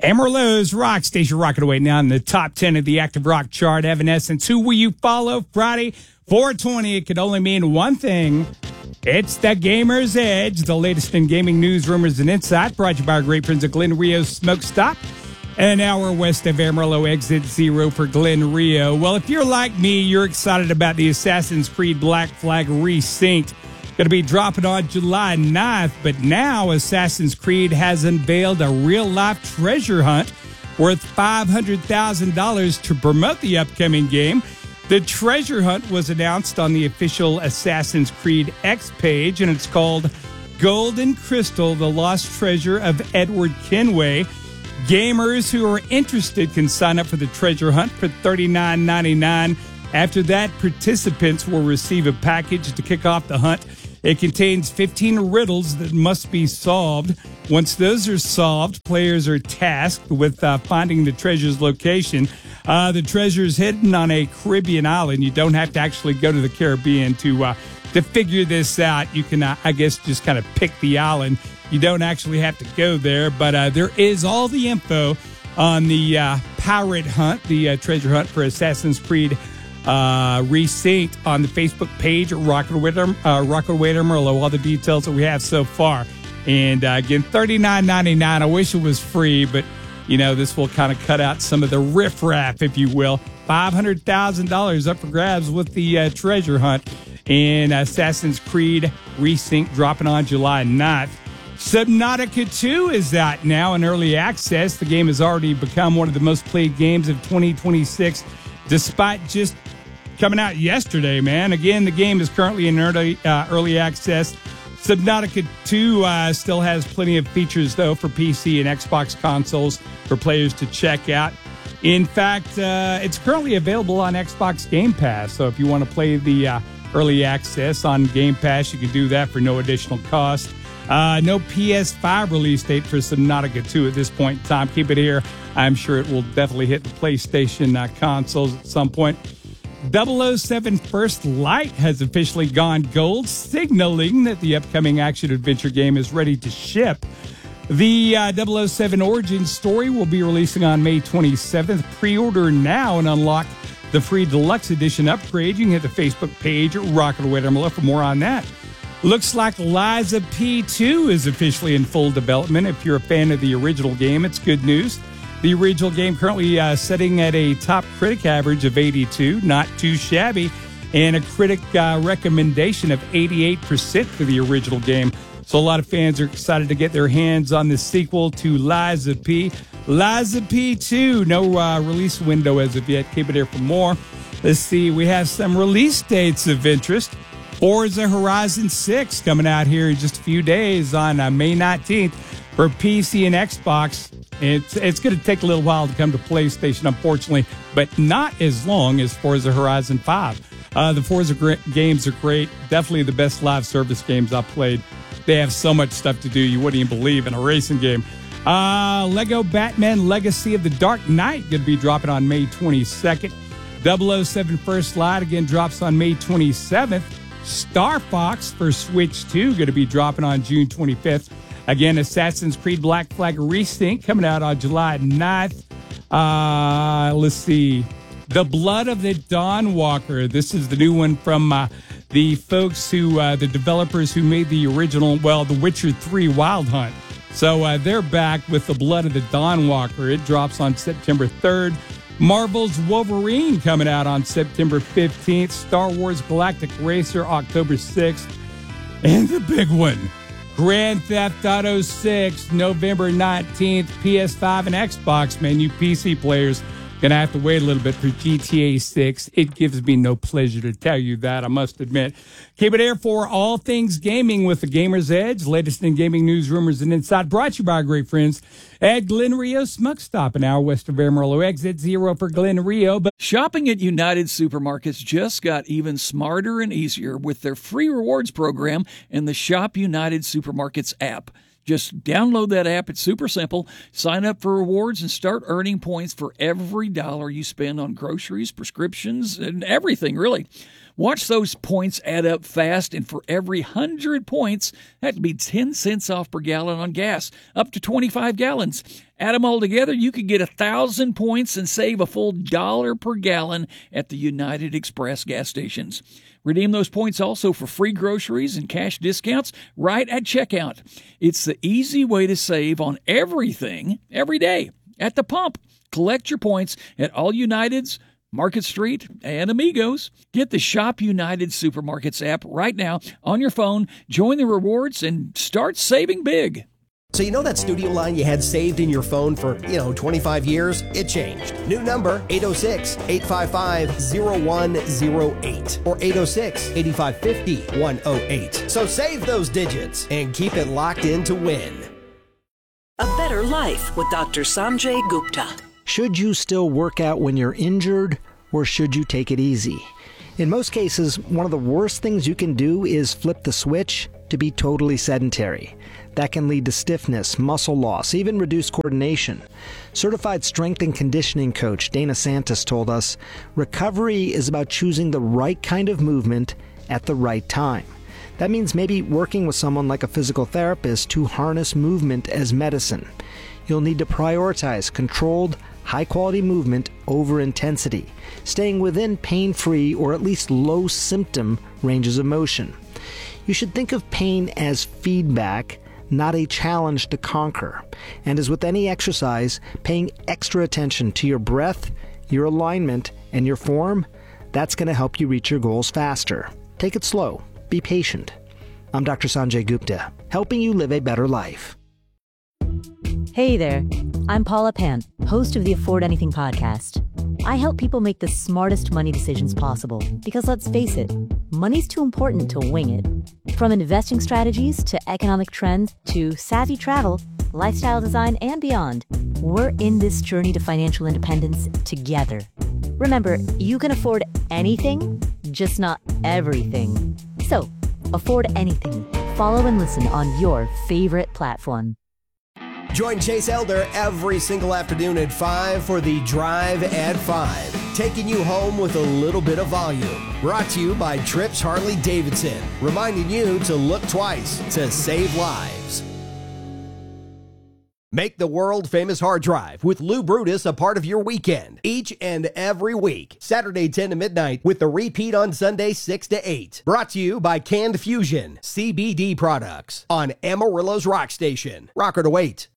Amarillo's Rock Station rocking away now in the top 10 of the Active Rock chart. Evanescence, Who Will You Follow? Friday, 420. It could only mean one thing. It's the Gamer's Edge, the latest in gaming news, rumors, and insight. Brought to you by our great friends at Glen Rio Smoke Stop. An hour west of Amarillo, exit 0 for Glen Rio. Well, if you're like me, you're excited about the Assassin's Creed Black Flag Resynced. Going to be dropping on July 9th, but now Assassin's Creed has unveiled a real-life treasure hunt worth $500,000 to promote the upcoming game. The treasure hunt was announced on the official Assassin's Creed X page, and it's called Golden Crystal, the Lost Treasure of Edward Kenway. Gamers who are interested can sign up for the treasure hunt for $39.99. After that, participants will receive a package to kick off the hunt. It contains 15 riddles that must be solved. Once those are solved, players are tasked with finding the treasure's location. The treasure is hidden on a Caribbean island. You don't have to actually go to the Caribbean to figure this out. You can, I guess, just kind of pick the island. You don't actually have to go there, but there is all the info on the pirate hunt, the treasure hunt for Assassin's Creed Resynced on the Facebook page at Rockaway Amarillo. All the details that we have so far. And again, $39.99. I wish it was free, but you know, this will kind of cut out some of the riffraff, if you will. $500,000 up for grabs with the treasure hunt. And Assassin's Creed Resynced dropping on July 9th. Subnautica 2 is out now in early access. The game has already become one of the most played games of 2026, despite just coming out yesterday, man. Again, the game is currently in early access. Subnautica 2 still has plenty of features, though, for PC and Xbox consoles for players to check out. In fact, it's currently available on Xbox Game Pass. So if you want to play the early access on Game Pass, you can do that for no additional cost. No PS5 release date for Subnautica 2 at this point in time. Keep it here. I'm sure it will definitely hit the PlayStation consoles at some point. 007 First Light has officially gone gold, signaling that the upcoming action-adventure game is ready to ship. The 007 Origin story will be releasing on May 27th. Pre-order now and unlock the free deluxe edition upgrade. You can hit the Facebook page at Rockaway Amarillo for more on that. Looks like Liza P2 is officially in full development. If you're a fan of the original game, it's good news. The original game currently sitting at a top critic average of 82, not too shabby, and a critic recommendation of 88% for the original game. So a lot of fans are excited to get their hands on the sequel to Liza P. Liza P2, no release window as of yet. Keep it here for more. Let's see, we have some release dates of interest. Forza Horizon 6 coming out here in just a few days on May 19th for PC and Xbox. It's going to take a little while to come to PlayStation, unfortunately, but not as long as Forza Horizon 5. The Forza games are great. Definitely the best live service games I've played. They have so much stuff to do you wouldn't even believe in a racing game. Lego Batman Legacy of the Dark Knight going to be dropping on May 22nd. 007 First Light again drops on May 27th. Star Fox for Switch 2 going to be dropping on June 25th. Again, Assassin's Creed Black Flag Resynced coming out on July 9th. Let's see. The Blood of the Dawnwalker. This is the new one from the folks who, the developers who made the original, The Witcher 3 Wild Hunt. So they're back with The Blood of the Dawnwalker. It drops on September 3rd. Marvel's Wolverine coming out on September 15th. Star Wars Galactic Racer October 6th. And the big one, Grand Theft Auto 6, November 19th, PS5 and Xbox. Man, you PC players going to have to wait a little bit for GTA 6. It gives me no pleasure to tell you that, I must admit. Keep it here for all things gaming with the Gamer's Edge. Latest in gaming news, rumors, and insight. Brought to you by our great friends at Glen Rio Smoke Stop, an hour west of Amarillo. Exit 0 for Glen Rio. Shopping at United Supermarkets just got even smarter and easier with their free rewards program and the Shop United Supermarkets app. Just download that app. It's super simple. Sign up for rewards and start earning points for every dollar you spend on groceries, prescriptions, and everything, really. Watch those points add up fast, and for every 100 points, that'd be 10 cents off per gallon on gas, up to 25 gallons. Add them all together, you could get 1,000 points and save a full $1 per gallon at the United Express gas stations. Redeem those points also for free groceries and cash discounts right at checkout. It's the easy way to save on everything every day at the pump. Collect your points at all Uniteds, Market Street, and Amigos. Get the Shop United Supermarkets app right now on your phone. Join the rewards and start saving big. So you know that studio line you had saved in your phone for, 25 years? It changed. New number, 806-855-0108 or 806-8550-108. So save those digits and keep it locked in to win. A Better Life with Dr. Sanjay Gupta. Should you still work out when you're injured, or should you take it easy? In most cases, one of the worst things you can do is flip the switch to be totally sedentary. That can lead to stiffness, muscle loss, even reduced coordination. Certified strength and conditioning coach Dana Santos told us, recovery is about choosing the right kind of movement at the right time. That means maybe working with someone like a physical therapist to harness movement as medicine. You'll need to prioritize controlled, high-quality movement over intensity, staying within pain-free or at least low-symptom ranges of motion. You should think of pain as feedback, not a challenge to conquer. And as with any exercise, paying extra attention to your breath, your alignment, and your form, that's going to help you reach your goals faster. Take it slow. Be patient. I'm Dr. Sanjay Gupta, helping you live a better life. Hey there, I'm Paula Pant, host of the Afford Anything podcast. I help people make the smartest money decisions possible because let's face it, money's too important to wing it. From investing strategies to economic trends to savvy travel, lifestyle design, and beyond, we're in this journey to financial independence together. Remember, you can afford anything, just not everything. So, afford anything. Follow and listen on your favorite platform. Join Chase Elder every single afternoon at 5 for the Drive at 5, taking you home with a little bit of volume. Brought to you by Trips Harley-Davidson, reminding you to look twice to save lives. Make the world-famous hard drive with Lou Brutus a part of your weekend, each and every week. Saturday 10 to midnight with the repeat on Sunday 6 to 8. Brought to you by Canned Fusion, CBD products on Amarillo's Rock Station. Rocker to wait.